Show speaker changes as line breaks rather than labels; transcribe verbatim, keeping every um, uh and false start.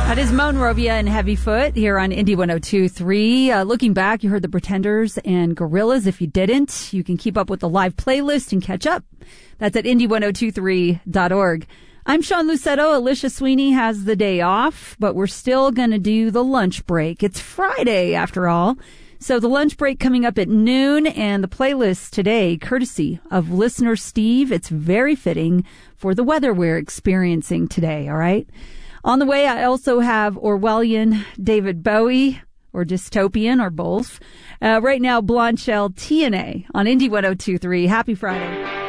That is Monrovia and Heavyfoot here on Indy one oh two point three. Uh, looking back, you heard the Pretenders and Gorillaz. If you didn't, you can keep up with the live playlist and catch up. That's at indy ten twenty-three dot org. I'm Sean Lucetto. Alicia Sweeney has the day off, but we're still going to do the lunch break. It's Friday, after all. So the lunch break coming up at noon, and the playlist today, courtesy of listener Steve. It's very fitting for the weather we're experiencing today, all right? On the way, I also have Orwellian David Bowie, or dystopian, or both. Uh, right now, Blondshell T N A on Indy one oh two point three. Happy Friday.